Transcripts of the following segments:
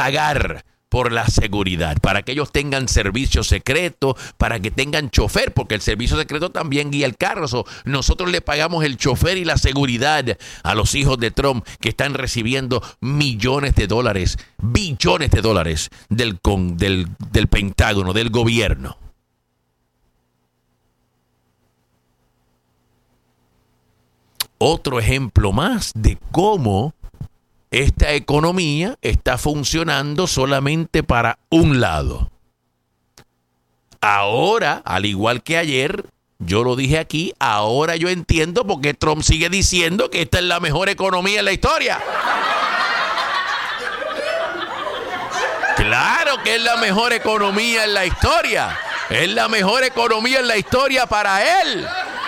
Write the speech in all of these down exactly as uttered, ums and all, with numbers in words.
pagar por la seguridad, para que ellos tengan servicio secreto, para que tengan chofer, porque el servicio secreto también guía el carro. So, nosotros le pagamos el chofer y la seguridad a los hijos de Trump, que están recibiendo millones de dólares, billones de dólares del, con, del, del Pentágono, del gobierno. Otro ejemplo más de cómo esta economía está funcionando solamente para un lado. Ahora, al igual que ayer, yo lo dije aquí, ahora yo entiendo por qué Trump sigue diciendo que esta es la mejor economía en la historia. Claro que es la mejor economía en la historia. Es la mejor economía en la historia para él.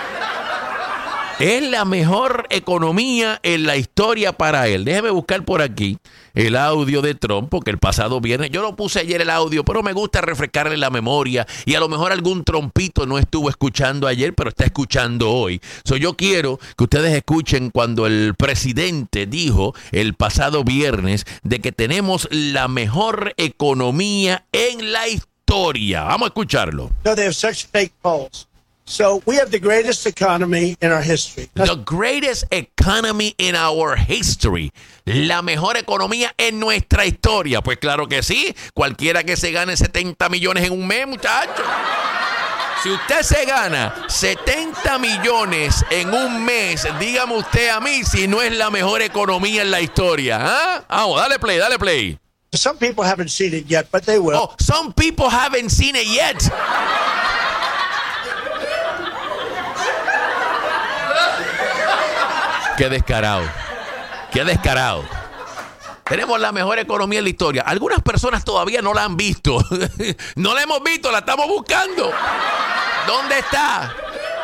Es la mejor economía en la historia para él. Déjeme buscar por aquí el audio de Trump, porque el pasado viernes, yo lo puse ayer el audio, pero me gusta refrescarle la memoria, y a lo mejor algún trompito no estuvo escuchando ayer, pero está escuchando hoy. So, yo quiero que ustedes escuchen cuando el presidente dijo el pasado viernes de que tenemos la mejor economía en la historia. Vamos a escucharlo. No, they have such fake polls. So we have the greatest economy in our history. The greatest economy in our history. La mejor economía en nuestra historia. Pues claro que sí. Cualquiera que se gane setenta millones en un mes, muchacho. Si usted se gana setenta millones en un mes, dígame usted a mí si no es la mejor economía en la historia. ¿Ah? Vamos, dale play, dale play. Some people haven't seen it yet, but they will. Oh, some people haven't seen it yet. Qué descarado, qué descarado. Tenemos la mejor economía en la historia. Algunas personas todavía no la han visto. No la hemos visto, la estamos buscando. ¿Dónde está?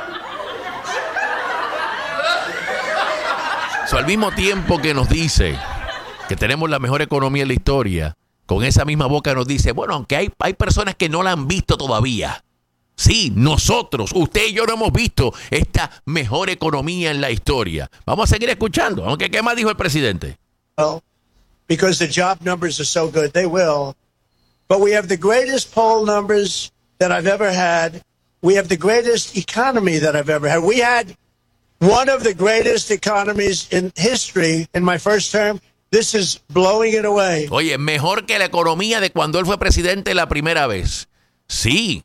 So, al mismo tiempo que nos dice que tenemos la mejor economía en la historia, con esa misma boca nos dice, bueno, aunque hay, hay personas que no la han visto todavía. Sí, nosotros, usted y yo no hemos visto esta mejor economía en la historia. Vamos a seguir escuchando, aunque ¿qué más dijo el presidente? Well, because the job numbers are so good, they will. But we have the greatest poll numbers that I've ever had. We have the greatest economy that I've ever had. We had one of the greatest economies in history in my first term. This is blowing it away. Oye, mejor que la economía de cuando él fue presidente la primera vez. Sí.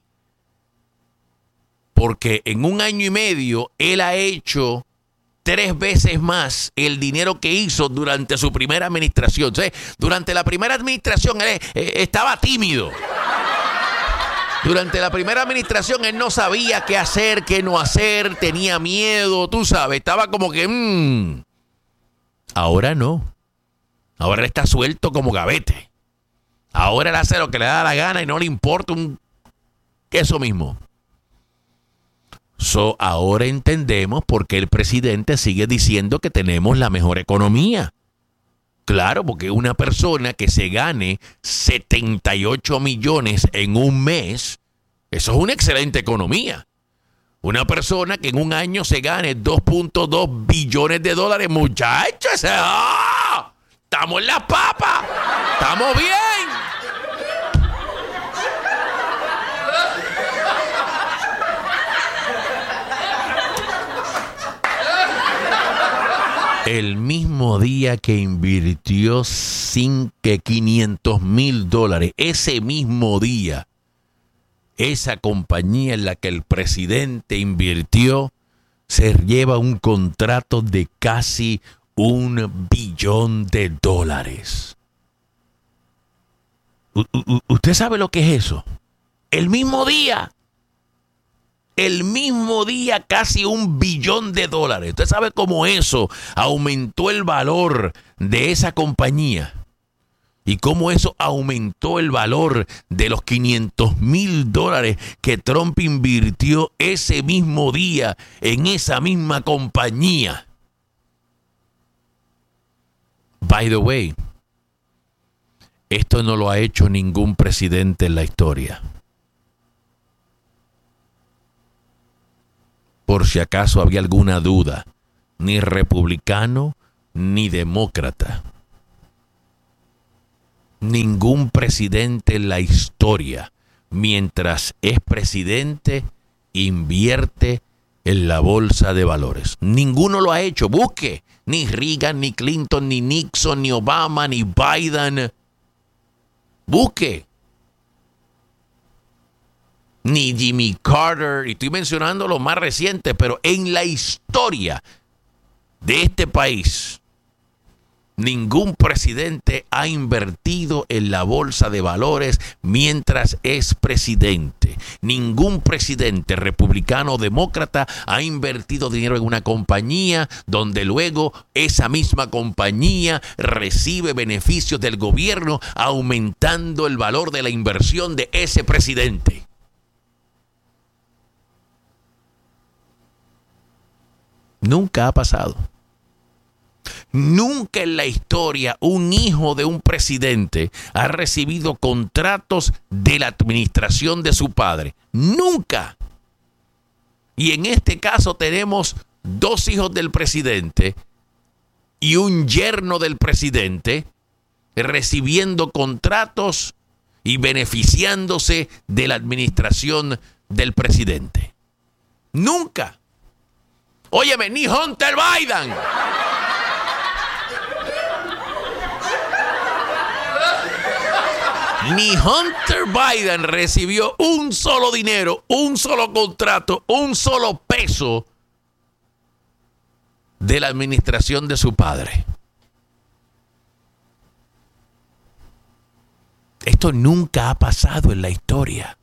Porque en un año y medio él ha hecho tres veces más el dinero que hizo durante su primera administración. O sea, durante la primera administración él eh, estaba tímido. Durante la primera administración él no sabía qué hacer, qué no hacer, tenía miedo, tú sabes, estaba como que... Mmm. Ahora no. Ahora él está suelto como gavete. Ahora él hace lo que le da la gana y no le importa un... Eso mismo. So, ahora entendemos por qué el presidente sigue diciendo que tenemos la mejor economía. Claro, porque una persona que se gane setenta y ocho millones en un mes, eso es una excelente economía. Una persona que en un año se gane dos punto dos billones de dólares, muchachos, ¡oh! Estamos en la papa, estamos bien. El mismo día que invirtió quinientos mil dólares, ese mismo día, esa compañía en la que el presidente invirtió se lleva un contrato de casi un billón de dólares. U- u- ¿Usted sabe lo que es eso? El mismo día. El mismo día casi un billón de dólares. ¿Usted sabe cómo eso aumentó el valor de esa compañía? Y cómo eso aumentó el valor de los quinientos mil dólares que Trump invirtió ese mismo día en esa misma compañía. By the way, esto no lo ha hecho ningún presidente en la historia. Por si acaso había alguna duda, ni republicano ni demócrata. Ningún presidente en la historia, mientras es presidente, invierte en la bolsa de valores. Ninguno lo ha hecho. Busque. Ni Reagan, ni Clinton, ni Nixon, ni Obama, ni Biden. Busque. Ni Jimmy Carter. Y estoy mencionando los más recientes, pero en la historia de este país, ningún presidente ha invertido en la bolsa de valores mientras es presidente. Ningún presidente republicano o demócrata ha invertido dinero en una compañía donde luego esa misma compañía recibe beneficios del gobierno aumentando el valor de la inversión de ese presidente. Nunca ha pasado. Nunca en la historia un hijo de un presidente ha recibido contratos de la administración de su padre. Nunca. Y en este caso tenemos dos hijos del presidente y un yerno del presidente recibiendo contratos y beneficiándose de la administración del presidente. Nunca. Óyeme, ni Hunter Biden. Ni Hunter Biden recibió un solo dinero, un solo contrato, un solo peso de la administración de su padre. Esto nunca ha pasado en la historia.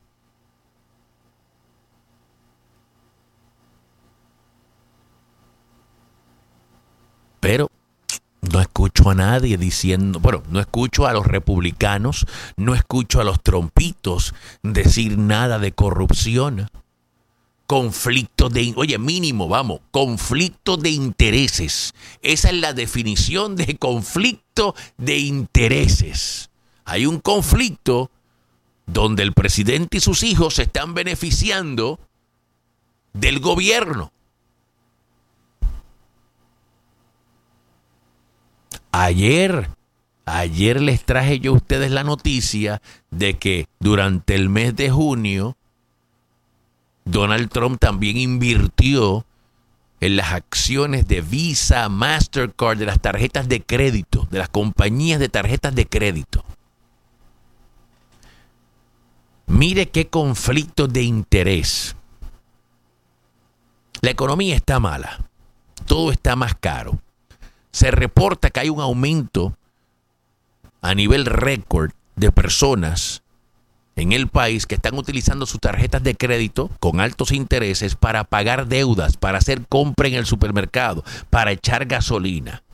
Pero no escucho a nadie diciendo, bueno, no escucho a los republicanos, no escucho a los trompitos decir nada de corrupción, conflictos de, oye, mínimo, vamos, conflictos de intereses. Esa es la definición de conflicto de intereses. Hay un conflicto donde el presidente y sus hijos se están beneficiando del gobierno. Ayer, ayer les traje yo a ustedes la noticia de que durante el mes de junio, Donald Trump también invirtió en las acciones de Visa, Mastercard, de las tarjetas de crédito, de las compañías de tarjetas de crédito. Mire qué conflicto de interés. La economía está mala, todo está más caro. Se reporta que hay un aumento a nivel récord de personas en el país que están utilizando sus tarjetas de crédito con altos intereses para pagar deudas, para hacer compra en el supermercado, para echar gasolina.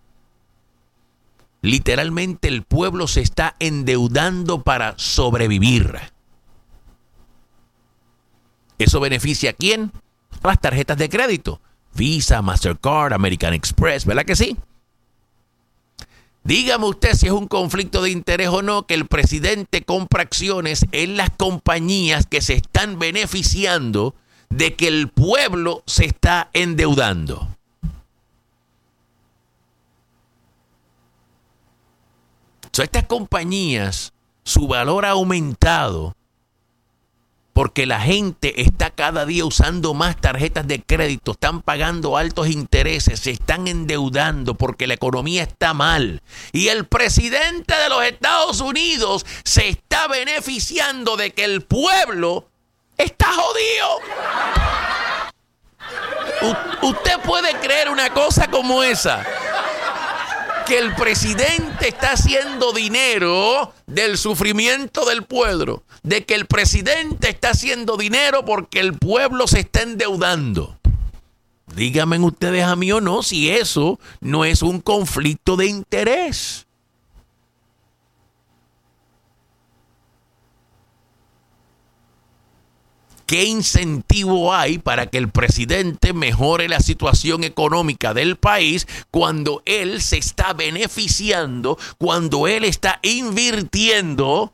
Literalmente el pueblo se está endeudando para sobrevivir. ¿Eso beneficia a quién? A las tarjetas de crédito. Visa, Mastercard, American Express, ¿verdad que sí? Dígame usted si es un conflicto de interés o no que el presidente compra acciones en las compañías que se están beneficiando de que el pueblo se está endeudando. So, estas compañías, su valor ha aumentado porque la gente está cada día usando más tarjetas de crédito, están pagando altos intereses, se están endeudando porque la economía está mal. Y el presidente de los Estados Unidos se está beneficiando de que el pueblo está jodido. U- ¿Usted puede creer una cosa como esa? Que el presidente está haciendo dinero del sufrimiento del pueblo, de que el presidente está haciendo dinero porque el pueblo se está endeudando. Díganme ustedes a mí o no si eso no es un conflicto de interés. ¿Qué incentivo hay para que el presidente mejore la situación económica del país cuando él se está beneficiando, cuando él está invirtiendo,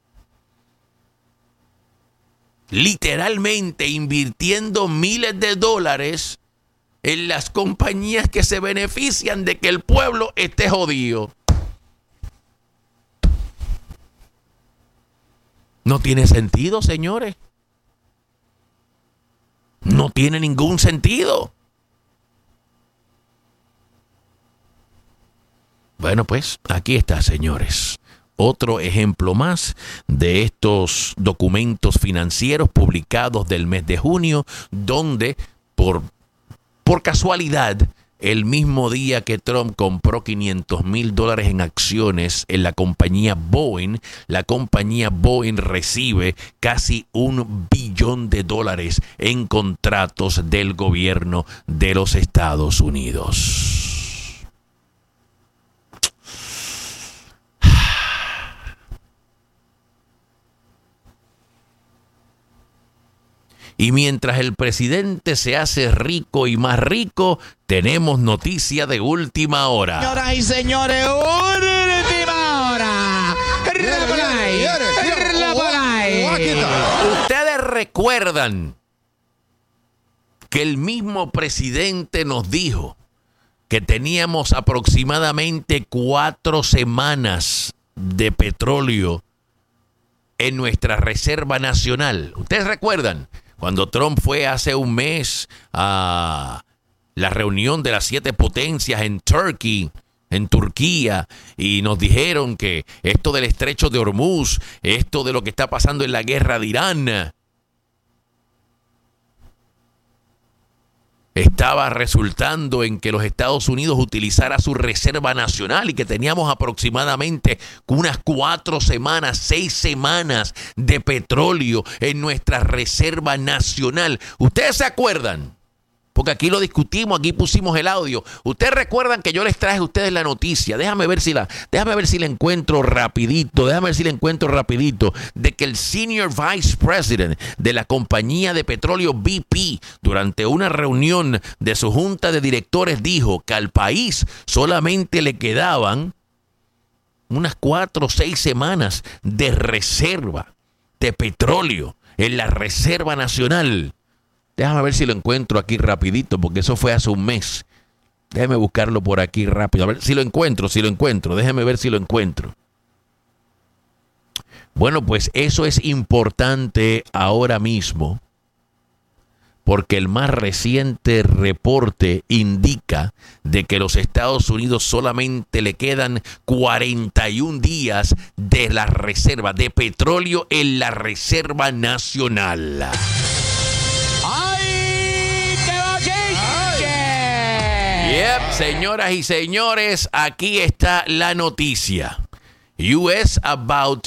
literalmente invirtiendo miles de dólares en las compañías que se benefician de que el pueblo esté jodido? No tiene sentido, señores. No tiene ningún sentido. Bueno, pues aquí está, señores. Otro ejemplo más de estos documentos financieros publicados del mes de junio, donde por, por casualidad, el mismo día que Trump compró quinientos mil dólares en acciones en la compañía Boeing, la compañía Boeing recibe casi un billón de dólares en contratos del gobierno de los Estados Unidos. Y mientras el presidente se hace rico y más rico, tenemos noticia de última hora. Señoras y señores, última hora. Ustedes recuerdan que el mismo presidente nos dijo que teníamos aproximadamente cuatro semanas de petróleo en nuestra Reserva Nacional. ¿Ustedes recuerdan? Cuando Trump fue hace un mes a la reunión de las siete potencias en Turkey, en Turquía, y nos dijeron que esto del estrecho de Hormuz, esto de lo que está pasando en la guerra de Irán, estaba resultando en que los Estados Unidos utilizara su reserva nacional y que teníamos aproximadamente unas cuatro semanas, seis semanas de petróleo en nuestra reserva nacional. ¿Ustedes se acuerdan? Porque aquí lo discutimos, aquí pusimos el audio. Ustedes recuerdan que yo les traje a ustedes la noticia. Déjame ver si la, déjame ver si la encuentro rapidito. Déjame ver si la encuentro rapidito. De que el Senior Vice President de la compañía de petróleo B P, durante una reunión de su junta de directores, dijo que al país solamente le quedaban unas cuatro o seis semanas de reserva de petróleo en la Reserva Nacional. Déjame ver si lo encuentro aquí rapidito, porque eso fue hace un mes. Déjame buscarlo por aquí rápido. A ver si lo encuentro, si lo encuentro. Déjame ver si lo encuentro. Bueno, pues eso es importante ahora mismo, porque el más reciente reporte indica de que los Estados Unidos solamente le quedan cuarenta y un días de la reserva de petróleo en la Reserva Nacional. Yep, señoras y señores, aquí está la noticia. U S about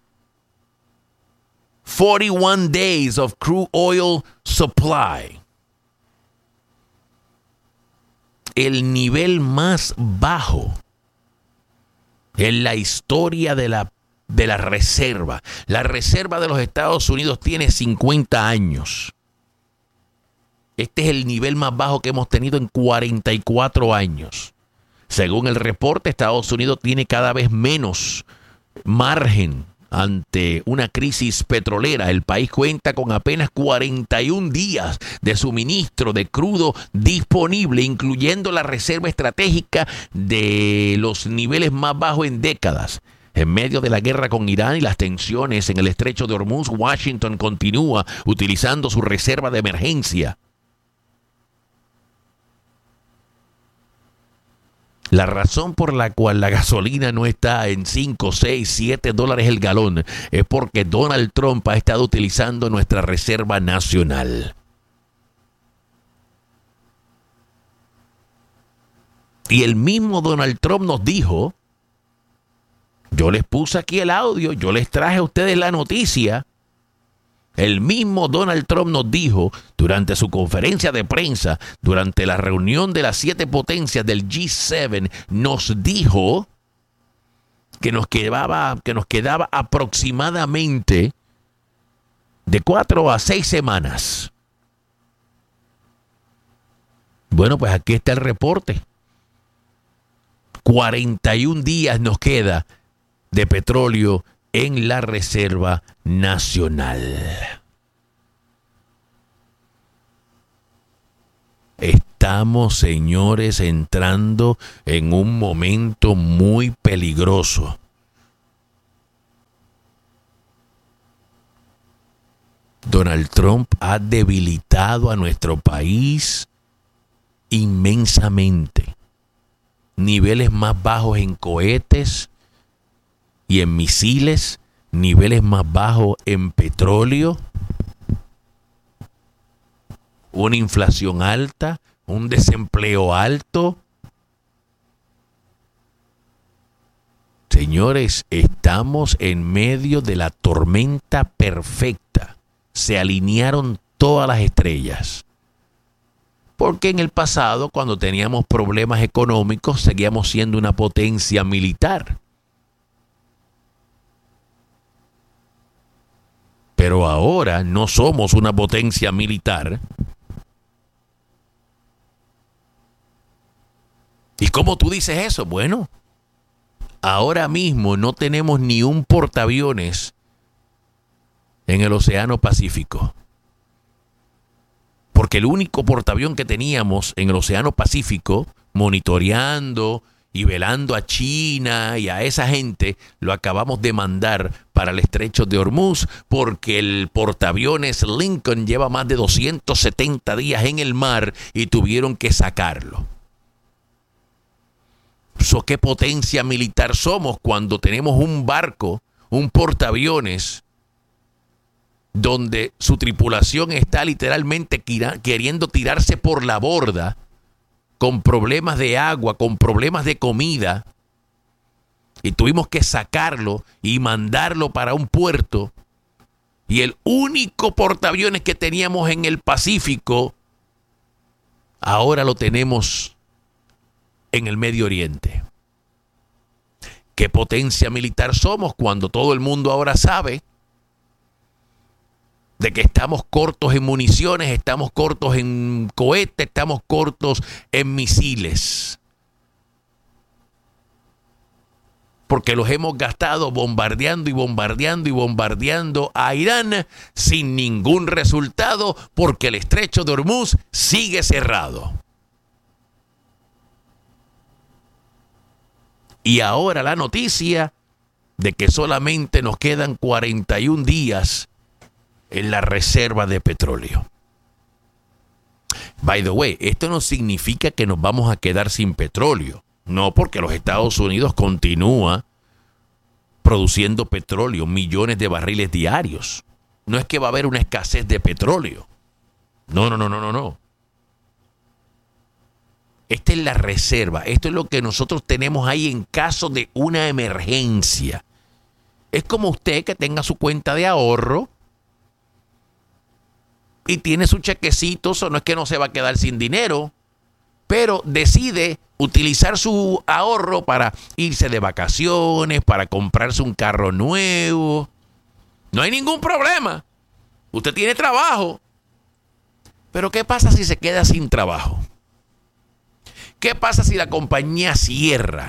forty-one days of crude oil supply. El nivel más bajo en la historia de la, de la reserva. La reserva de los Estados Unidos tiene cincuenta años. Este es el nivel más bajo que hemos tenido en cuarenta y cuatro años. Según el reporte, Estados Unidos tiene cada vez menos margen ante una crisis petrolera. El país cuenta con apenas cuarenta y un días de suministro de crudo disponible, incluyendo la reserva estratégica de los niveles más bajos en décadas. En medio de la guerra con Irán y las tensiones en el estrecho de Hormuz, Washington continúa utilizando su reserva de emergencia. La razón por la cual la gasolina no está en cinco, seis, siete dólares el galón es porque Donald Trump ha estado utilizando nuestra reserva nacional. Y el mismo Donald Trump nos dijo, yo les puse aquí el audio, yo les traje a ustedes la noticia. El mismo Donald Trump nos dijo durante su conferencia de prensa, durante la reunión de las siete potencias del G siete, nos dijo que nos quedaba, que nos quedaba aproximadamente de cuatro a seis semanas. Bueno, pues aquí está el reporte. cuarenta y un días nos queda de petróleo en la Reserva Nacional. Estamos, señores, entrando en un momento muy peligroso. Donald Trump ha debilitado a nuestro país inmensamente. Niveles más bajos en cohetes y en misiles, niveles más bajos en petróleo, una inflación alta, un desempleo alto. Señores, estamos en medio de la tormenta perfecta. Se alinearon todas las estrellas. Porque en el pasado, cuando teníamos problemas económicos, seguíamos siendo una potencia militar. Pero ahora no somos una potencia militar. ¿Y cómo tú dices eso? Bueno, ahora mismo no tenemos ni un portaaviones en el Océano Pacífico. Porque el único portaavión que teníamos en el Océano Pacífico, monitoreando y velando a China y a esa gente, lo acabamos de mandar para el estrecho de Hormuz, porque el portaaviones Lincoln lleva más de doscientos setenta días en el mar y tuvieron que sacarlo. So, ¿qué potencia militar somos cuando tenemos un barco, un portaaviones, donde su tripulación está literalmente queriendo tirarse por la borda, con problemas de agua, con problemas de comida, y tuvimos que sacarlo y mandarlo para un puerto, y el único portaaviones que teníamos en el Pacífico, ahora lo tenemos en el Medio Oriente? ¿Qué potencia militar somos cuando todo el mundo ahora sabe de que estamos cortos en municiones, estamos cortos en cohetes, estamos cortos en misiles? Porque los hemos gastado bombardeando y bombardeando y bombardeando a Irán sin ningún resultado, porque el estrecho de Hormuz sigue cerrado. Y ahora la noticia de que solamente nos quedan cuarenta y un días en la reserva de petróleo. By the way, esto no significa que nos vamos a quedar sin petróleo. No, porque los Estados Unidos continúa produciendo petróleo, millones de barriles diarios. No es que va a haber una escasez de petróleo. No, no, no, no, no, no. Esta es la reserva. Esto es lo que nosotros tenemos ahí en caso de una emergencia. Es como usted que tenga su cuenta de ahorro y tiene su chequecito. Eso no es que no se va a quedar sin dinero, pero decide utilizar su ahorro para irse de vacaciones, para comprarse un carro nuevo. No hay ningún problema. Usted tiene trabajo. Pero ¿qué pasa si se queda sin trabajo? ¿Qué pasa si la compañía cierra?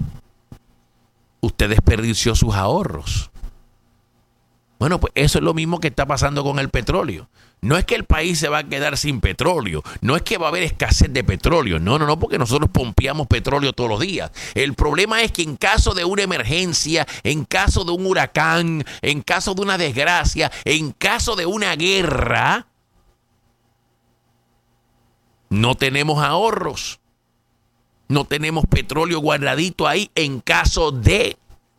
Usted desperdició sus ahorros. Bueno, pues eso es lo mismo que está pasando con el petróleo. No es que el país se va a quedar sin petróleo. No es que va a haber escasez de petróleo. No, no, no, porque nosotros pompeamos petróleo todos los días. El problema es que en caso de una emergencia, en caso de un huracán, en caso de una desgracia, en caso de una guerra, no tenemos ahorros. No tenemos petróleo guardadito ahí en caso de...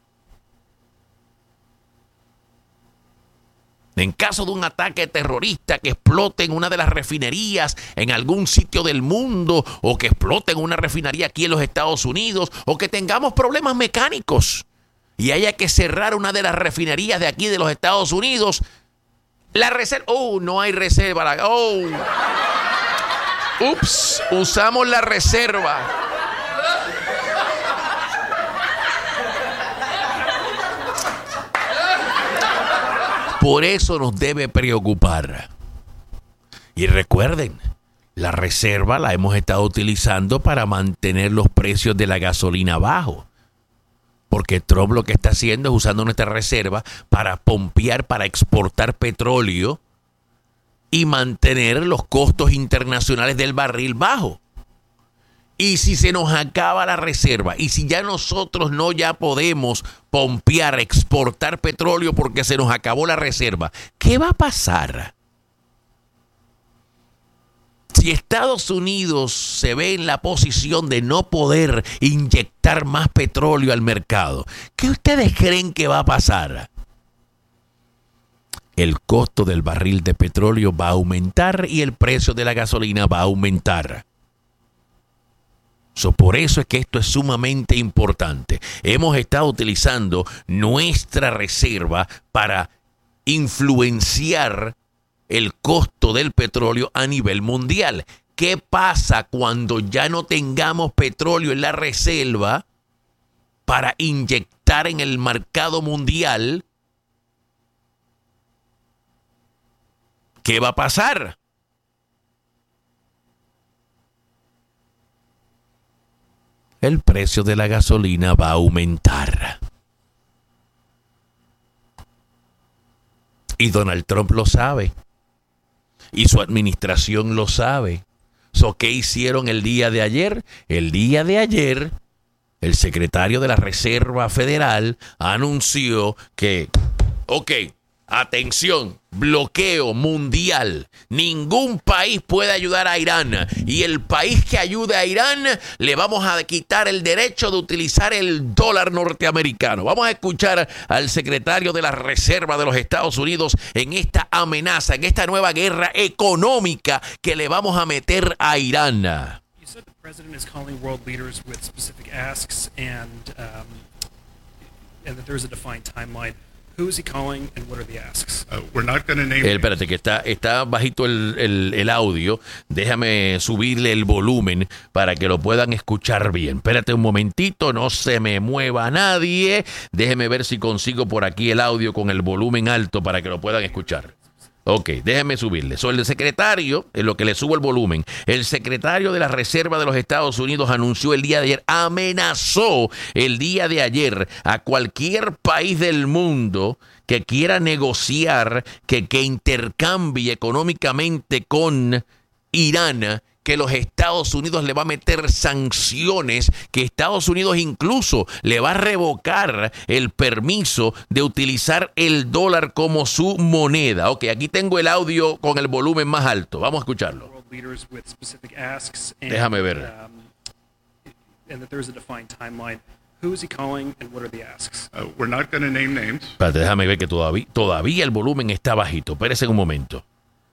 En caso de un ataque terrorista que explote en una de las refinerías en algún sitio del mundo, o que explote en una refinería aquí en los Estados Unidos, o que tengamos problemas mecánicos y haya que cerrar una de las refinerías de aquí de los Estados Unidos, la reserva... Oh, no hay reserva. Oh. Ups, usamos la reserva. Por eso nos debe preocupar. Y recuerden, la reserva la hemos estado utilizando para mantener los precios de la gasolina bajos. Porque Trump lo que está haciendo es usando nuestra reserva para pompear, para exportar petróleo y mantener los costos internacionales del barril bajos. Y si se nos acaba la reserva, y si ya nosotros no ya podemos pompear, exportar petróleo porque se nos acabó la reserva, ¿qué va a pasar? Si Estados Unidos se ve en la posición de no poder inyectar más petróleo al mercado, ¿qué ustedes creen que va a pasar? El costo del barril de petróleo va a aumentar y el precio de la gasolina va a aumentar. So, por eso es que esto es sumamente importante. Hemos estado utilizando nuestra reserva para influenciar el costo del petróleo a nivel mundial. ¿Qué pasa cuando ya no tengamos petróleo en la reserva para inyectar en el mercado mundial? ¿Qué va a pasar? El precio de la gasolina va a aumentar. Y Donald Trump lo sabe. Y su administración lo sabe. So, ¿qué hicieron el día de ayer? El día de ayer, el secretario de la Reserva Federal anunció que, ok, atención, bloqueo mundial. Ningún país puede ayudar a Irán. Y el país que ayude a Irán, le vamos a quitar el derecho de utilizar el dólar norteamericano. Vamos a escuchar al secretario de la Reserva de los Estados Unidos en esta amenaza, en esta nueva guerra económica que le vamos a meter a Irán. You said the president is calling world leaders with specific asks and, um, and that there's a defined timeline. Who is he calling and what are the asks? Uh, we're not going to name. Eh, espérate, que está, está bajito el, el, el audio. Déjame subirle el volumen para que lo puedan escuchar bien. Espérate un momentito, no se me mueva nadie. Déjeme ver si consigo por aquí el audio con el volumen alto para que lo puedan escuchar. Ok, déjeme subirle. So, el secretario, en lo que le subo el volumen, el secretario de la Reserva de los Estados Unidos anunció el día de ayer, amenazó el día de ayer a cualquier país del mundo que quiera negociar, que, que intercambie económicamente con Irán, que los Estados Unidos le va a meter sanciones, que Estados Unidos incluso le va a revocar el permiso de utilizar el dólar como su moneda. Ok, aquí tengo el audio con el volumen más alto. Vamos a escucharlo. Déjame ver. Espérate, déjame ver que todavía, todavía el volumen está bajito. Espérese un momento.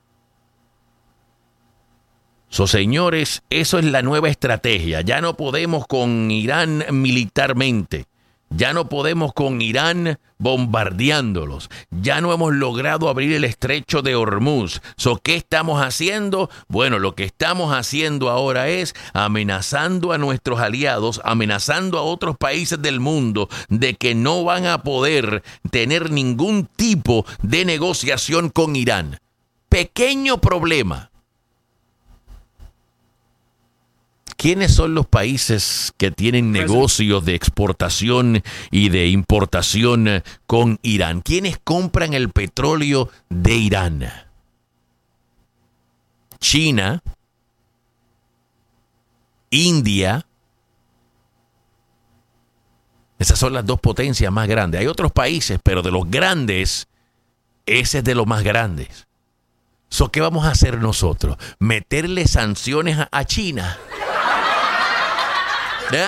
So, señores, eso es la nueva estrategia. Ya no podemos con Irán militarmente. Ya no podemos con Irán bombardeándolos. Ya no hemos logrado abrir el estrecho de Hormuz. So, ¿qué estamos haciendo? Bueno, lo que estamos haciendo ahora es amenazando a nuestros aliados, amenazando a otros países del mundo de que no van a poder tener ningún tipo de negociación con Irán. Pequeño problema. ¿Quiénes son los países que tienen negocios de exportación y de importación con Irán? ¿Quiénes compran el petróleo de Irán? China, India. Esas son las dos potencias más grandes. Hay otros países, pero de los grandes, ese es de los más grandes. So, ¿qué vamos a hacer nosotros? ¿Meterle sanciones a, a China? ¿Eh?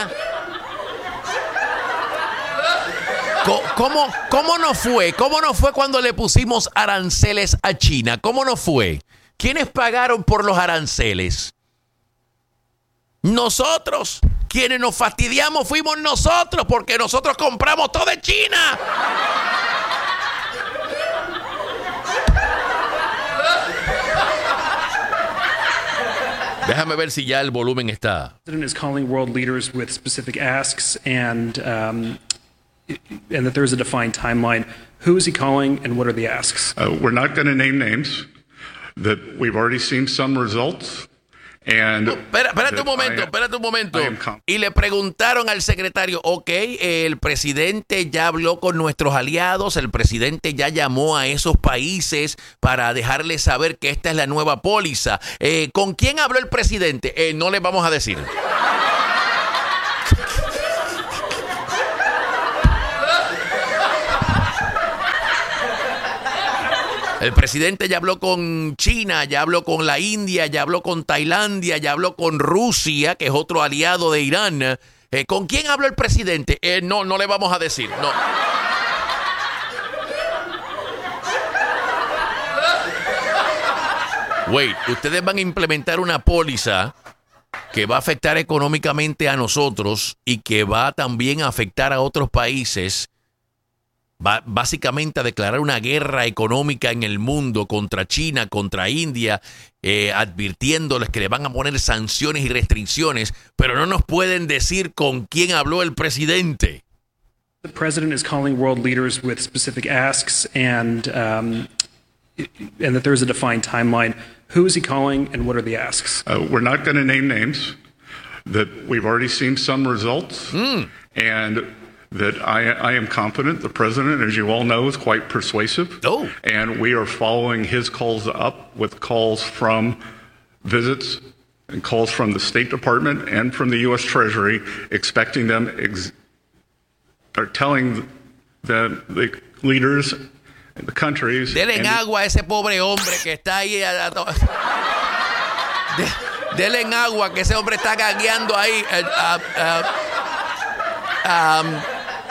¿Cómo, cómo no fue? ¿Cómo no fue cuando le pusimos aranceles a China? ¿Cómo no fue? ¿Quiénes pagaron por los aranceles? Nosotros. Quienes nos fastidiamos fuimos nosotros, porque nosotros compramos todo de China. Déjame ver si ya el volumen está. The president is calling world leaders with specific asks and um, and that there's a defined timeline. Who is he calling and what are the asks? Uh, we're not going to name names. That we've already seen some results. And no, espera, espérate un momento, am, espérate un momento. Y le preguntaron al secretario, ok, el presidente ya habló con nuestros aliados, el presidente ya llamó a esos países para dejarles saber que esta es la nueva póliza. Eh, ¿Con quién habló el presidente? Eh, no les vamos a decir. El presidente ya habló con China, ya habló con la India, ya habló con Tailandia, ya habló con Rusia, que es otro aliado de Irán. Eh, ¿Con quién habló el presidente? Eh, no, no le vamos a decir, no. Wait, ustedes van a implementar una póliza que va a afectar económicamente a nosotros y que va también a afectar a otros países. Va básicamente a declarar una guerra económica en el mundo contra China, contra India, eh, advirtiéndoles que le van a poner sanciones y restricciones, pero no nos pueden decir con quién habló el presidente. The president is calling world leaders with specific asks and um, and that there's a defined timeline. Who is he calling and what are the asks? Uh, we're not going to name names. That we've already seen some results, mm. and that I, I am confident the president, as you all know, is quite persuasive. Oh. And we are following his calls up with calls from visits and calls from the State Department and from the U S Treasury, expecting them, ex- or telling the, the leaders in the countries. Denle agua a ese pobre hombre que está ahí. A, a, de, denle agua que ese hombre está gagueando ahí. Uh, uh, uh, um,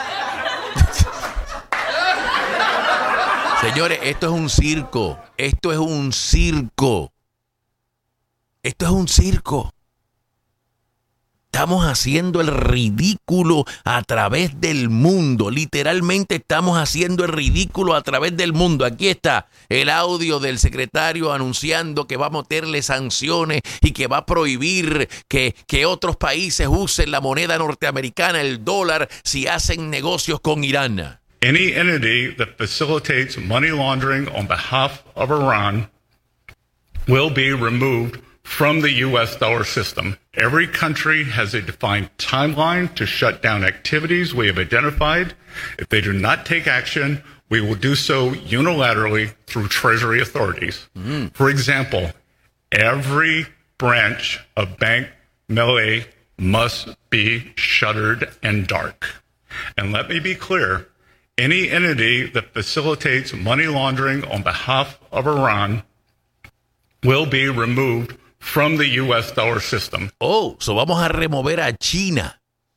Señores, esto es un circo. Esto es un circo. Esto es un circo. Estamos haciendo el ridículo a través del mundo. Literalmente estamos haciendo el ridículo a través del mundo. Aquí está el audio del secretario anunciando que va a meterle sanciones y que va a prohibir que, que otros países usen la moneda norteamericana, el dólar, si hacen negocios con Irán. Any entity that facilitates money laundering on behalf of Iran will be removed from the U S dollar system. Every country has a defined timeline to shut down activities we have identified. If they do not take action, we will do so unilaterally through Treasury authorities. Mm. For example, every branch of Bank Melay must be shuttered and dark. And let me be clear, any entity that facilitates money laundering on behalf of Iran will be removed from the U S dollar system. Oh, so vamos a remover a China,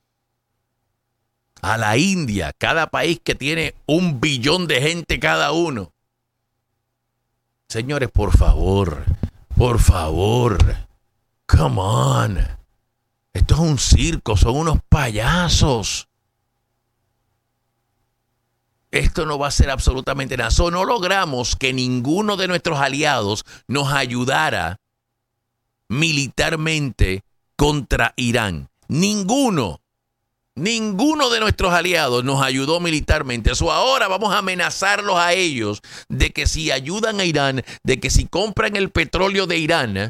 a la India, cada país que tiene un billón de gente cada uno. Señores, por favor, por favor, come on. Esto es un circo, son unos payasos. Esto no va a ser absolutamente nada. So, no logramos que ninguno de nuestros aliados nos ayudara militarmente contra Irán. Ninguno. Ninguno de nuestros aliados nos ayudó militarmente. So, ahora vamos a amenazarlos a ellos de que si ayudan a Irán, de que si compran el petróleo de Irán,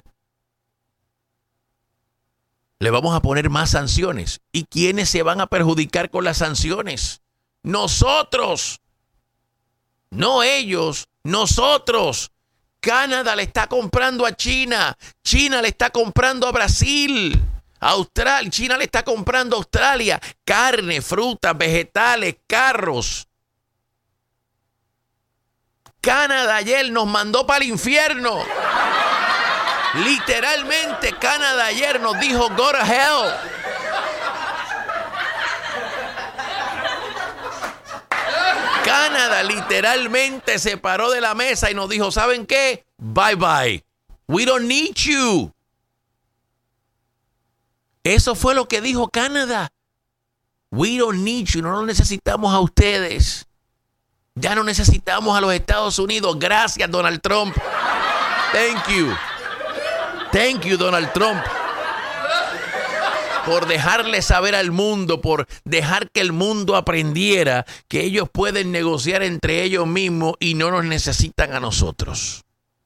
le vamos a poner más sanciones. ¿Y quiénes se van a perjudicar con las sanciones? Nosotros, no ellos, nosotros. Canadá le está comprando a China, China le está comprando a Brasil, Australia, China le está comprando a Australia, carne, frutas, vegetales, carros. Canadá ayer nos mandó para el infierno. Literalmente, Canadá ayer nos dijo go to hell. Canadá literalmente se paró de la mesa y nos dijo, ¿saben qué? Bye bye. We don't need you. Eso fue lo que dijo Canadá. We don't need you. No lo necesitamos a ustedes. Ya no necesitamos a los Estados Unidos. Gracias, Donald Trump. Thank you. Thank you, Donald Trump. Por dejarle saber al mundo, por dejar que el mundo aprendiera que ellos pueden negociar entre ellos mismos y no nos necesitan a nosotros.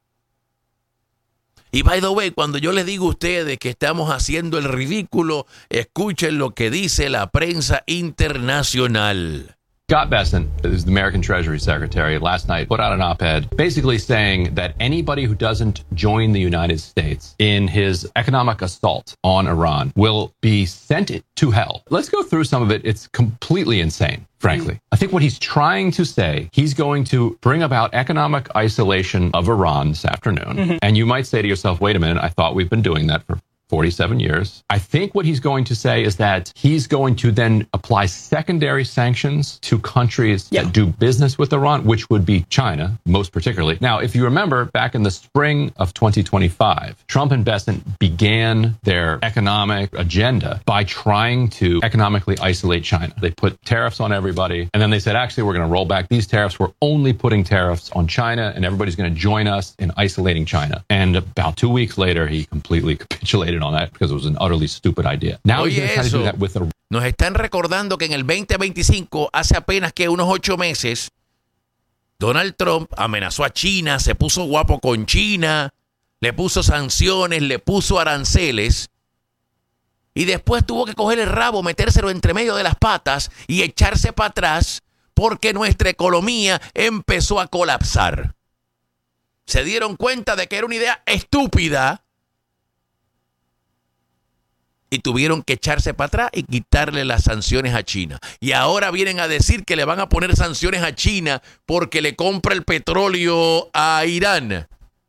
Y by the way, cuando yo les digo a ustedes que estamos haciendo el ridículo, escuchen lo que dice la prensa internacional. Scott Bessent, who's the American Treasury Secretary, last night put out an op-ed basically saying that anybody who doesn't join the United States in his economic assault on Iran will be sent to hell. Let's go through some of it. It's completely insane, frankly. Mm. I think what he's trying to say, he's going to bring about economic isolation of Iran this afternoon. Mm-hmm. And you might say to yourself, wait a minute, I thought we've been doing that for forty-seven years. I think what he's going to say is that he's going to then apply secondary sanctions to countries yeah. that do business with Iran, which would be China, most particularly. Now, if you remember, back in the spring of twenty twenty-five, Trump and Bessent began their economic agenda by trying to economically isolate China. They put tariffs on everybody, and then they said, actually, we're going to roll back these tariffs. We're only putting tariffs on China, and everybody's going to join us in isolating China. And about two weeks later, he completely capitulated on that because it was an utterly stupid idea. Now he's going to try to do that with a... Nos están recordando que en el veinte veinticinco, hace apenas que unos ocho meses, Donald Trump amenazó a China, se puso guapo con China, le puso sanciones, le puso aranceles, y después tuvo que coger el rabo, metérselo entre medio de las patas y echarse para atrás porque nuestra economía empezó a colapsar. Se dieron cuenta de que era una idea estúpida y tuvieron que echarse para atrás y quitarle las sanciones a China. Y ahora vienen a decir que le van a poner sanciones a China porque le compra el petróleo a Irán.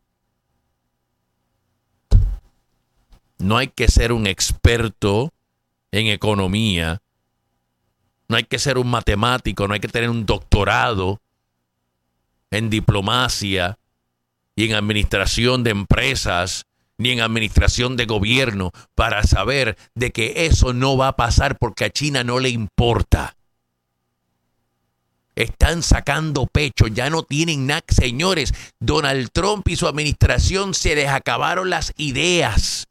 No hay que ser un experto en economía. No hay que ser un matemático. No hay que tener un doctorado en diplomacia y en administración de empresas ni en administración de gobierno para saber de que eso no va a pasar porque a China no le importa. Están sacando pecho, ya no tienen nada. Señores, Donald Trump y su administración se les acabaron las ideas.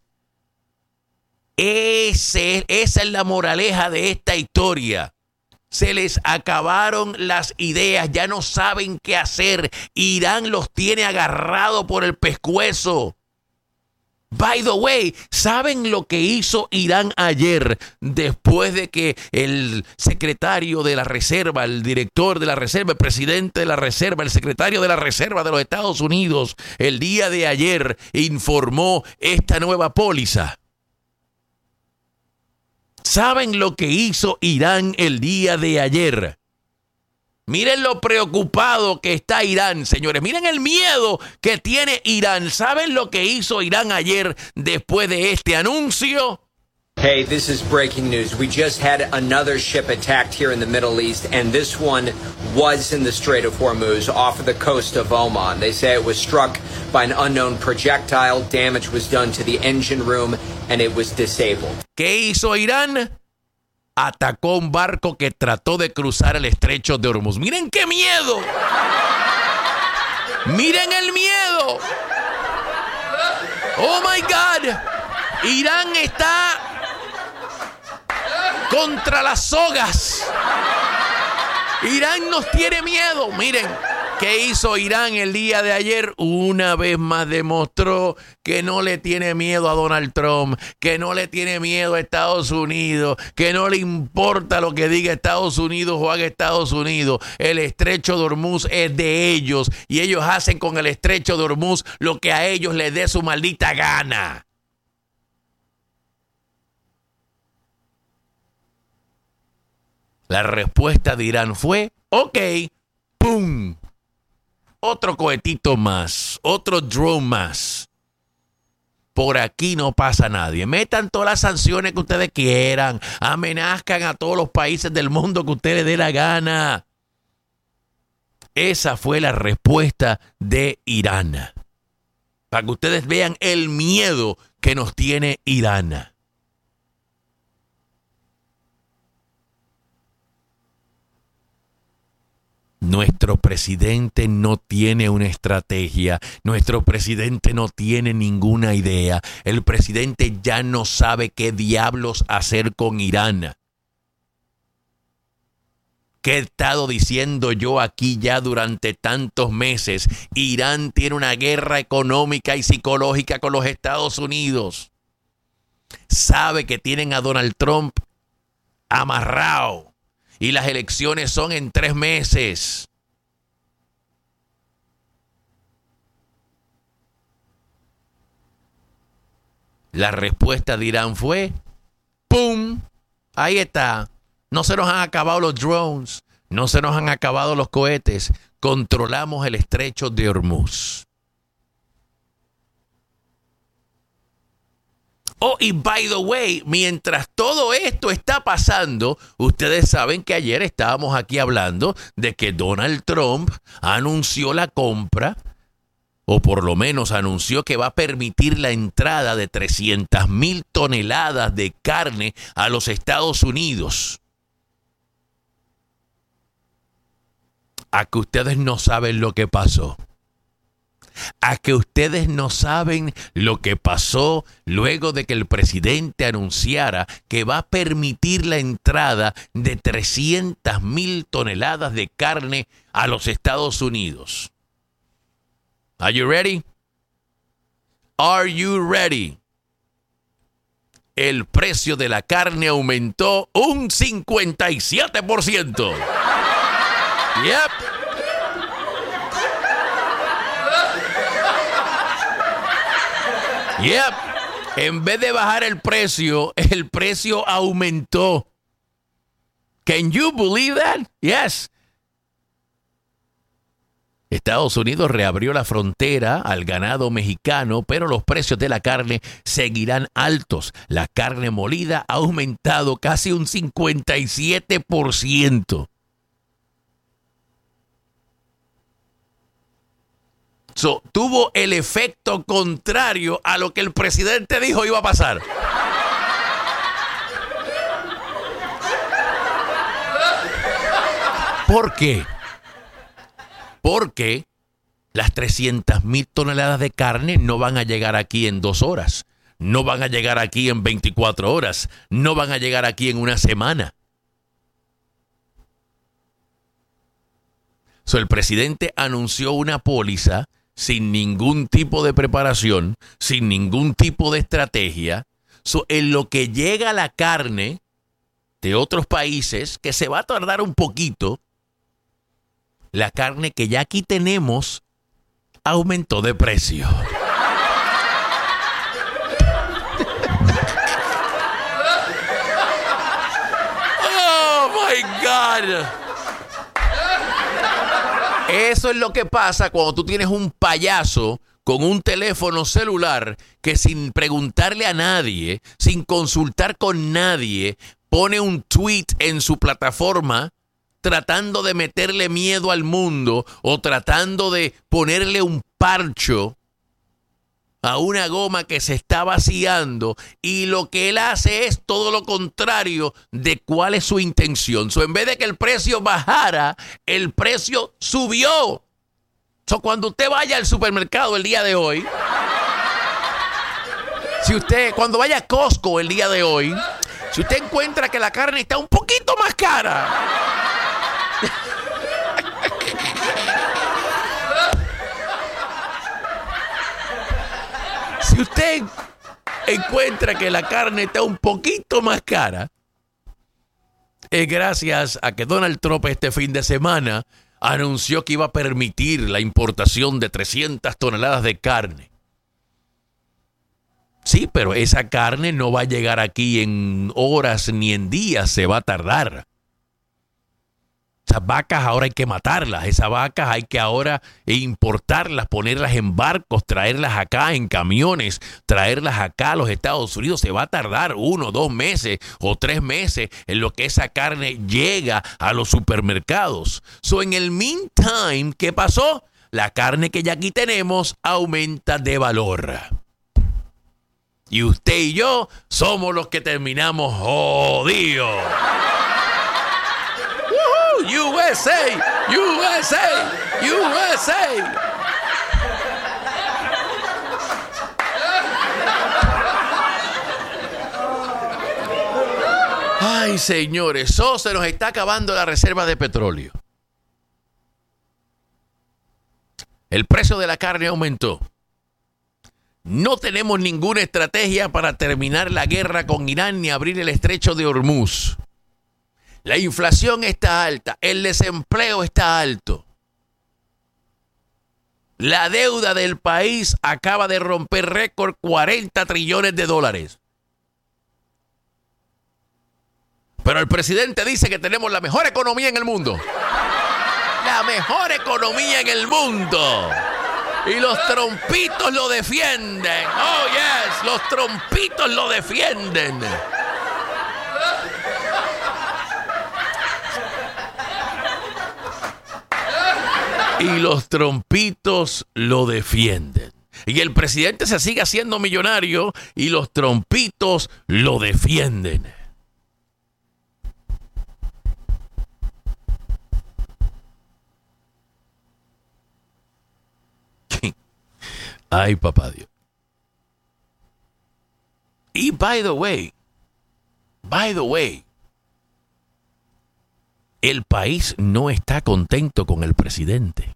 Ese, esa es la moraleja de esta historia. Se les acabaron las ideas, ya no saben qué hacer. Irán los tiene agarrados por el pescuezo. By the way, ¿saben lo que hizo Irán ayer después de que el secretario de la Reserva, el director de la Reserva, el presidente de la Reserva, el secretario de la Reserva de los Estados Unidos, el día de ayer informó esta nueva póliza? ¿Saben lo que hizo Irán el día de ayer? Miren lo preocupado que está Irán, señores. Miren el miedo que tiene Irán. ¿Saben lo que hizo Irán ayer después de este anuncio? Hey, this is breaking news. We just had another ship attacked here in the Middle East, and this one was in the Strait of Hormuz off of the coast of Oman. They say it was struck by an unknown projectile. Damage was done to the engine room, and it was disabled. ¿Qué hizo Irán? Atacó un barco que trató de cruzar el estrecho de Hormuz. ¡Miren qué miedo! ¡Miren el miedo! ¡Oh, my God! Irán está contra las sogas. Irán nos tiene miedo. Miren, ¿qué hizo Irán el día de ayer? Una vez más demostró que no le tiene miedo a Donald Trump, que no le tiene miedo a Estados Unidos, que no le importa lo que diga Estados Unidos o haga Estados Unidos. El estrecho de Hormuz es de ellos y ellos hacen con el estrecho de Hormuz lo que a ellos les dé su maldita gana. La respuesta de Irán fue, ok, ¡pum! Otro cohetito más, otro drone más. Por aquí no pasa nadie. Metan todas las sanciones que ustedes quieran. Amenazcan a todos los países del mundo que ustedes dé la gana. Esa fue la respuesta de Irán. Para que ustedes vean el miedo que nos tiene Irán. Nuestro presidente no tiene una estrategia. Nuestro presidente no tiene ninguna idea. El presidente ya no sabe qué diablos hacer con Irán. ¿Qué he estado diciendo yo aquí ya durante tantos meses? Irán tiene una guerra económica y psicológica con los Estados Unidos. Sabe que tienen a Donald Trump amarrado. y las elecciones son en tres meses. La respuesta de Irán fue, ¡pum! Ahí está. No se nos han acabado los drones, no se nos han acabado los cohetes. Controlamos el estrecho de Hormuz. Oh, y by the way, mientras todo esto está pasando, ustedes saben que ayer estábamos aquí hablando de que Donald Trump anunció la compra, o por lo menos anunció que va a permitir la entrada de trescientas mil toneladas de carne a los Estados Unidos. A que ustedes no saben lo que pasó. A que ustedes no saben lo que pasó luego de que el presidente anunciara que va a permitir la entrada de trescientas mil toneladas de carne a los Estados Unidos. Are you ready? Are you ready? El precio de la carne aumentó un cincuenta y siete por ciento. Yep. Yep. En vez de bajar el precio, el precio aumentó. Can you believe that? Yes. Estados Unidos reabrió la frontera al ganado mexicano, pero los precios de la carne seguirán altos. La carne molida ha aumentado casi un cincuenta y siete por ciento. So, tuvo el efecto contrario a lo que el presidente dijo iba a pasar. ¿Por qué? Porque las trescientas mil toneladas de carne no van a llegar aquí en dos horas, no van a llegar aquí en veinticuatro horas, no van a llegar aquí en una semana. So, el presidente anunció una póliza sin ningún tipo de preparación, sin ningún tipo de estrategia. So, en lo que llega la carne de otros países, que se va a tardar un poquito, la carne que ya aquí tenemos aumentó de precio. Oh my God. Eso es lo que pasa cuando tú tienes un payaso con un teléfono celular que sin preguntarle a nadie, sin consultar con nadie, pone un tweet en su plataforma tratando de meterle miedo al mundo o tratando de ponerle un parcho a una goma que se está vaciando, y lo que él hace es todo lo contrario de cuál es su intención. So, en vez de que el precio bajara, el precio subió. So, cuando usted vaya al supermercado el día de hoy, si usted, cuando vaya a Costco el día de hoy, si usted encuentra que la carne está un poquito más cara, si usted encuentra que la carne está un poquito más cara, es gracias a que Donald Trump este fin de semana anunció que iba a permitir la importación de trescientas toneladas de carne. Sí, pero esa carne no va a llegar aquí en horas ni en días, se va a tardar. Esas vacas ahora hay que matarlas, esas vacas hay que ahora importarlas, ponerlas en barcos, traerlas acá en camiones, traerlas acá a los Estados Unidos. Se va a tardar uno, dos meses o tres meses en lo que esa carne llega a los supermercados. So, en el meantime, ¿qué pasó? La carne que ya aquí tenemos aumenta de valor. Y usted y yo somos los que terminamos jodidos. U S A, U S A, U S A. Ay, señores, eso se nos está acabando la reserva de petróleo. El precio de la carne aumentó. No tenemos ninguna estrategia para terminar la guerra con Irán ni abrir el estrecho de Hormuz. La inflación está alta, el desempleo está alto. La deuda del país acaba de romper récord, cuarenta trillones de dólares. Pero el presidente dice que tenemos la mejor economía en el mundo. La mejor economía en el mundo. Y los trompitos lo defienden. Oh, yes, los trompitos lo defienden. Y los trompitos lo defienden. Y el presidente se sigue haciendo millonario y los trompitos lo defienden. Ay, papá Dios. Y by the way, by the way, el país no está contento con el presidente.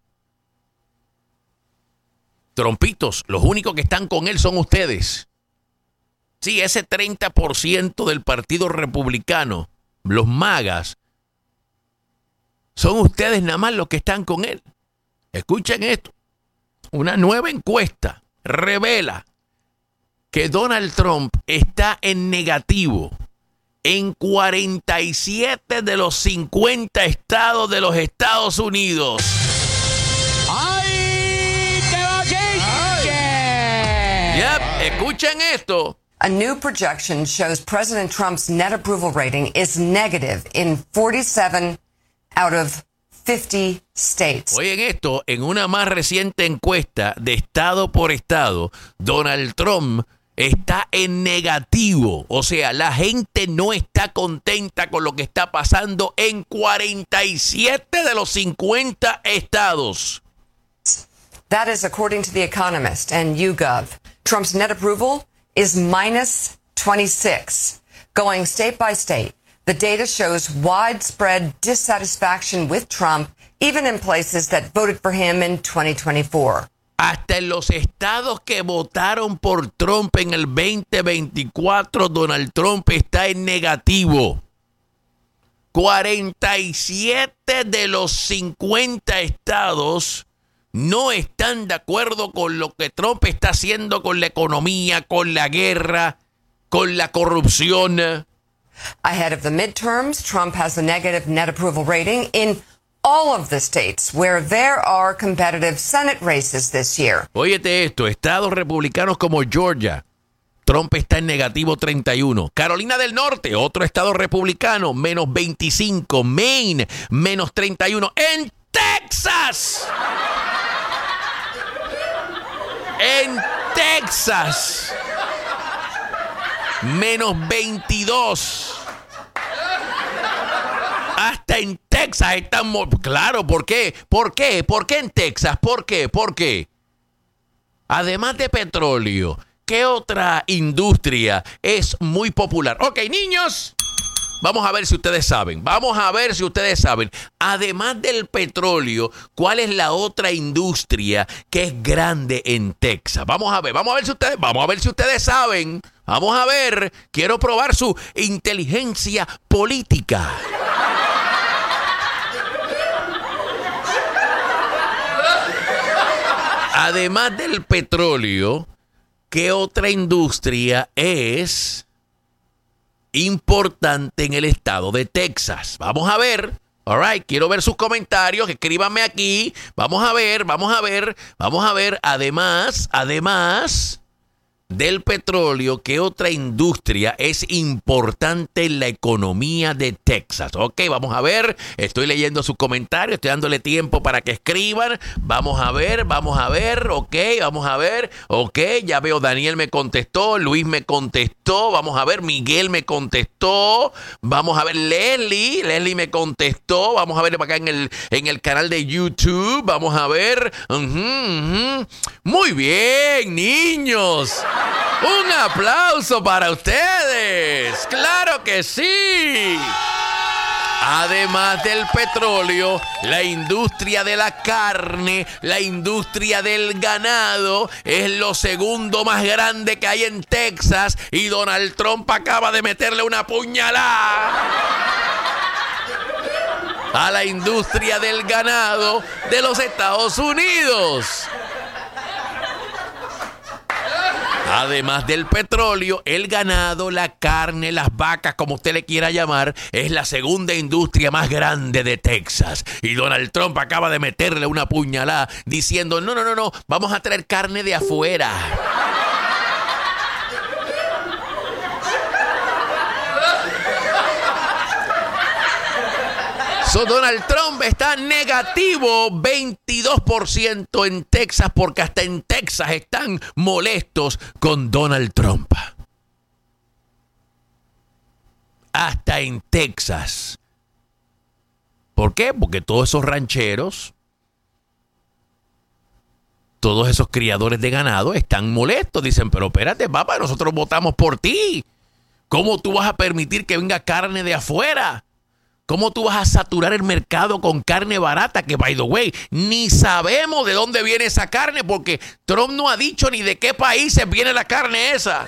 Trompitos, los únicos que están con él son ustedes. Sí, ese treinta por ciento del Partido Republicano, los magas, son ustedes nada más los que están con él. Escuchen esto. Una nueva encuesta revela que Donald Trump está en negativo en cuarenta y siete de los cincuenta estados de los Estados Unidos. ¡Ay, qué bochinche! Yep, escuchen esto. A new projection shows President Trump's net approval rating is negative in forty-seven out of fifty states. Oigan esto, en una más reciente encuesta de estado por estado, Donald Trump está en negativo. O sea, la gente no está contenta con lo que está pasando en cuarenta y siete de los cincuenta estados. That is according to The Economist and YouGov. Trump's net approval is minus twenty-six. Going state by state, the data shows widespread dissatisfaction with Trump, even in places that voted for him in twenty twenty-four. Hasta en los estados que votaron por Trump en el veinte veinticuatro, Donald Trump está en negativo. cuarenta y siete de los cincuenta estados no están de acuerdo con lo que Trump está haciendo con la economía, con la guerra, con la corrupción. Ahead of the midterms, Trump has a negative net approval rating in all of the states where there are competitive Senate races this year. Óyete esto, estados republicanos como Georgia, Trump está en negativo treinta y uno. Carolina del Norte, otro estado republicano, menos veinticinco. Maine, menos treinta y uno. En Texas, en Texas, menos veintidós. Hasta en Texas están... Claro, ¿por qué? ¿Por qué? ¿Por qué en Texas? ¿Por qué? ¿Por qué? Además de petróleo, ¿qué otra industria es muy popular? Ok, niños, vamos a ver si ustedes saben. Vamos a ver si ustedes saben. Además del petróleo, ¿cuál es la otra industria que es grande en Texas? Vamos a ver, vamos a ver si ustedes, vamos a ver si ustedes saben. Vamos a ver, quiero probar su inteligencia política. Además del petróleo, ¿qué otra industria es importante en el estado de Texas? Vamos a ver. All right, quiero ver sus comentarios, escríbanme aquí. Vamos a ver, vamos a ver, vamos a ver. Además, además del petróleo, ¿qué otra industria es importante en la economía de Texas? Ok, vamos a ver. Estoy leyendo sus comentarios, estoy dándole tiempo para que escriban. Vamos a ver, vamos a ver. Ok, vamos a ver. Ok, ya veo, Daniel me contestó, Luis me contestó. Vamos a ver, Miguel me contestó. Vamos a ver, Leslie, Leslie me contestó. Vamos a ver acá en el, en el canal de YouTube. Vamos a ver. Uh-huh, uh-huh. Muy bien, niños. Un aplauso para ustedes. ¡Claro que sí! Además del petróleo, la industria de la carne, la industria del ganado es lo segundo más grande que hay en Texas y Donald Trump acaba de meterle una puñalada a la industria del ganado de los Estados Unidos. Además del petróleo, el ganado, la carne, las vacas, como usted le quiera llamar, es la segunda industria más grande de Texas. Y Donald Trump acaba de meterle una puñalada diciendo, no, no, no, no, vamos a traer carne de afuera. So, Donald Trump está negativo veintidós por ciento en Texas porque hasta en Texas están molestos con Donald Trump. Hasta en Texas. ¿Por qué? Porque todos esos rancheros, todos esos criadores de ganado están molestos. Dicen, pero espérate, papá, nosotros votamos por ti. ¿Cómo tú vas a permitir que venga carne de afuera? ¿Cómo tú vas a saturar el mercado con carne barata? Que, by the way, ni sabemos de dónde viene esa carne porque Trump no ha dicho ni de qué países viene la carne esa.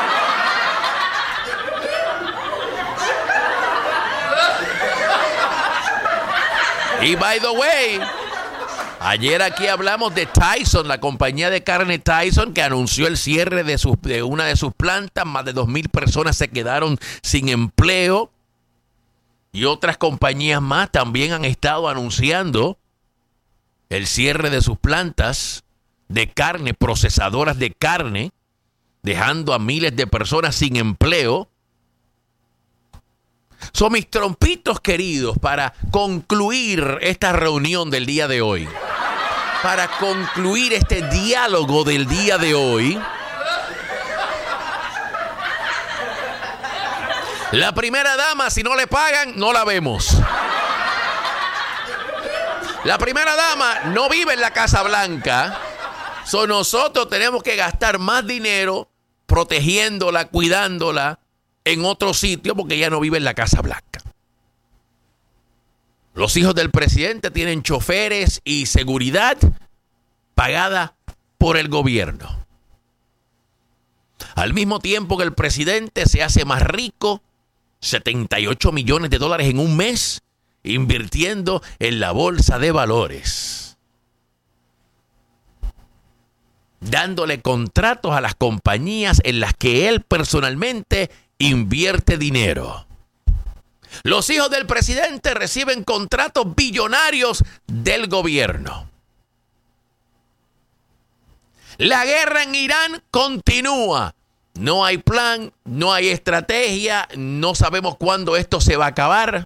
Y, by the way, ayer aquí hablamos de Tyson, la compañía de carne Tyson, que anunció el cierre de, sus, de una de sus plantas. Más de dos mil personas se quedaron sin empleo. Y otras compañías más también han estado anunciando el cierre de sus plantas de carne, procesadoras de carne, dejando a miles de personas sin empleo. Son mis trompitos queridos para concluir esta reunión del día de hoy. Para concluir este diálogo del día de hoy. La primera dama, si no le pagan, no la vemos. La primera dama no vive en la Casa Blanca. So, nosotros tenemos que gastar más dinero protegiéndola, cuidándola en otro sitio porque ella no vive en la Casa Blanca. Los hijos del presidente tienen choferes y seguridad pagada por el gobierno. Al mismo tiempo que el presidente se hace más rico, setenta y ocho millones de dólares en un mes, invirtiendo en la bolsa de valores. Dándole contratos a las compañías en las que él personalmente invierte dinero. Los hijos del presidente reciben contratos billonarios del gobierno. La guerra en Irán continúa. No hay plan, no hay estrategia, no sabemos cuándo esto se va a acabar.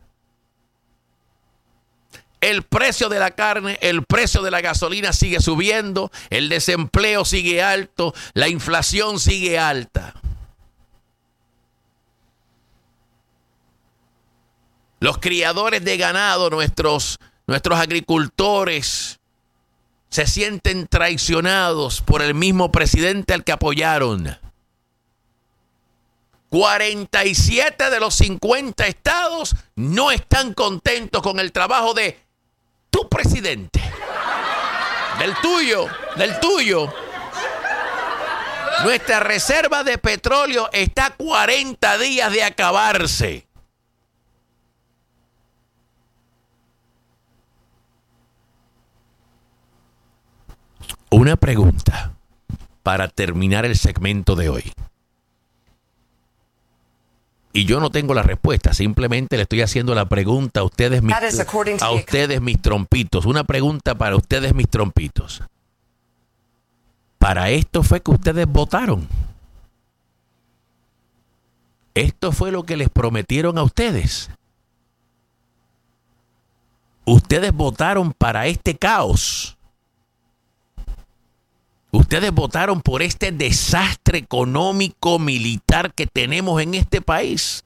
El precio de la carne, el precio de la gasolina sigue subiendo, el desempleo sigue alto, la inflación sigue alta. Los criadores de ganado, nuestros, nuestros agricultores, se sienten traicionados por el mismo presidente al que apoyaron. cuarenta y siete de los cincuenta estados no están contentos con el trabajo de tu presidente. Del tuyo, del tuyo. Nuestra reserva de petróleo está a cuarenta días de acabarse. Una pregunta para terminar el segmento de hoy. Y yo no tengo la respuesta, simplemente le estoy haciendo la pregunta a ustedes, mis, a ustedes, mis trompitos. Una pregunta para ustedes, mis trompitos. Para esto fue que ustedes votaron. Esto fue lo que les prometieron a ustedes. Ustedes votaron para este caos. Ustedes votaron por este desastre económico, militar que tenemos en este país.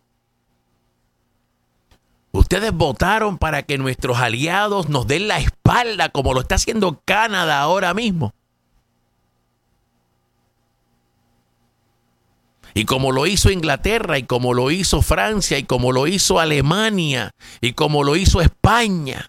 Ustedes votaron para que nuestros aliados nos den la espalda como lo está haciendo Canadá ahora mismo. Y como lo hizo Inglaterra, y como lo hizo Francia, y como lo hizo Alemania, y como lo hizo España.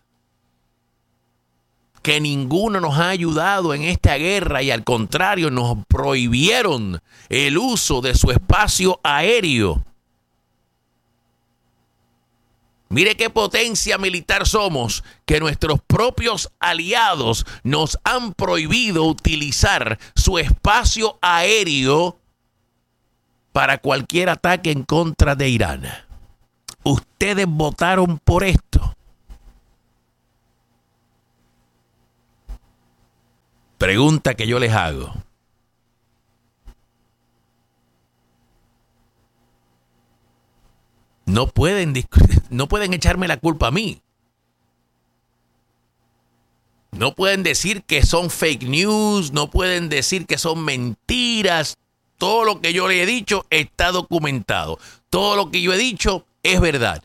Que ninguno nos ha ayudado en esta guerra y al contrario nos prohibieron el uso de su espacio aéreo. Mire qué potencia militar somos, que nuestros propios aliados nos han prohibido utilizar su espacio aéreo para cualquier ataque en contra de Irán. Ustedes votaron por esto. Pregunta que yo les hago. No pueden, no pueden echarme la culpa a mí. No pueden decir que son fake news, no pueden decir que son mentiras. Todo lo que yo le he dicho está documentado. Todo lo que yo he dicho es verdad.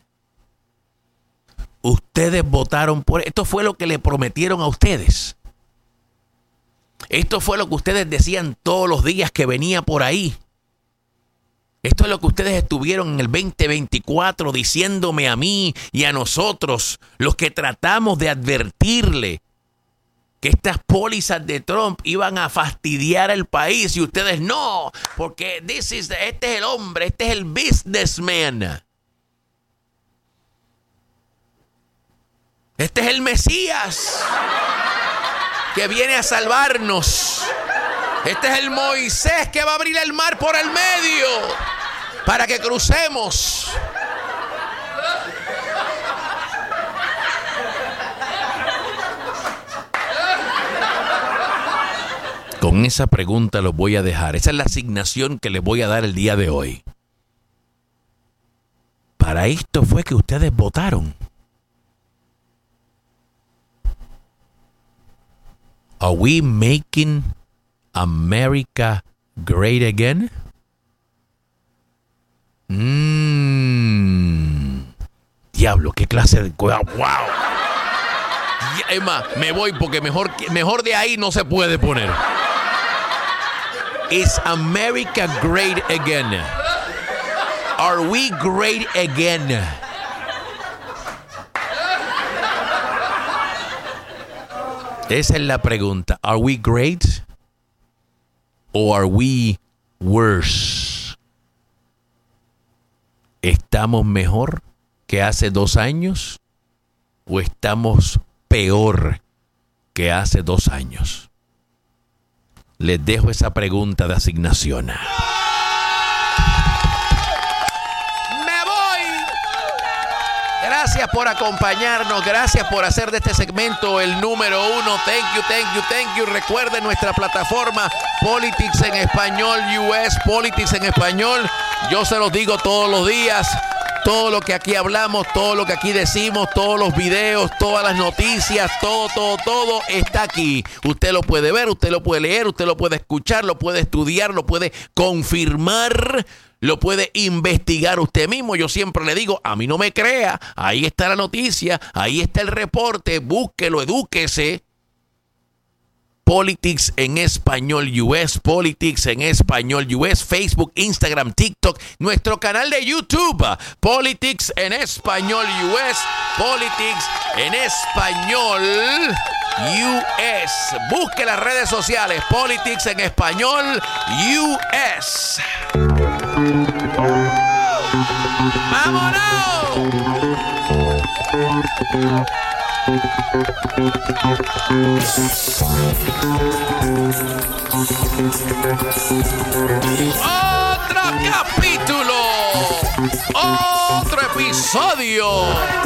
Ustedes votaron por esto. Fue lo que le prometieron a ustedes. Esto fue lo que ustedes decían todos los días que venía por ahí. Esto es lo que ustedes estuvieron en el veinte veinticuatro diciéndome a mí y a nosotros, los que tratamos de advertirle que estas pólizas de Trump iban a fastidiar al país, y ustedes no, porque this is the, este es el hombre, este es el businessman. Este es el Mesías que viene a salvarnos. Este es el Moisés que va a abrir el mar por el medio para que crucemos. Con esa pregunta los voy a dejar. Esa es la asignación que les voy a dar el día de hoy. Para esto fue que ustedes votaron. Are we making America great again? Mmm. Diablo, qué clase de... ¡Wow! Es más, me voy porque mejor, mejor de ahí no se puede poner. Is America great again? Are we great again? Esa es la pregunta. Are we great? Or are we worse? ¿Estamos mejor que hace dos años? ¿O estamos peor que hace dos años? Les dejo esa pregunta de asignación. Gracias por acompañarnos, gracias por hacer de este segmento el número uno. Thank you, thank you, thank you. Recuerden nuestra plataforma Politics en Español U S, Politics en Español. Yo se los digo todos los días. Todo lo que aquí hablamos, todo lo que aquí decimos, todos los videos, todas las noticias, todo, todo, todo está aquí. Usted lo puede ver, usted lo puede leer, usted lo puede escuchar, lo puede estudiar, lo puede confirmar, lo puede investigar usted mismo. Yo siempre le digo, a mí no me crea, ahí está la noticia, ahí está el reporte, búsquelo, edúquese. Politics en Español U S, Politics en Español U S, Facebook, Instagram, TikTok, nuestro canal de YouTube, Politics en Español U S, Politics en Español U S. Busque las redes sociales, Politics en Español U S. ¡Vámonos! Otro capítulo, otro episodio